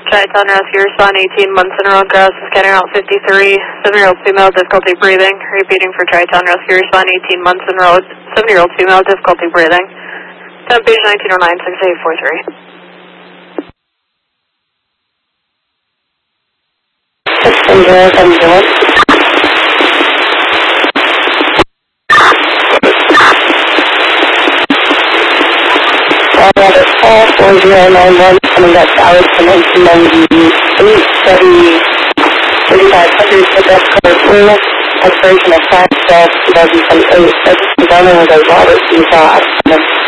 Chi-Town Rescue, respond 18 months in road grass, scanning out 53, 7-year-old female, difficulty breathing. Repeating for Chi-Town Rescue, respond 18 months in road, 7-year-old female, difficulty breathing. Temp page 1909-6843. Call 4091 coming back to Alex from 1998, study 3500 pickup code blue, expiration of 5/12/2028. That's the gunner with a Robert Utah.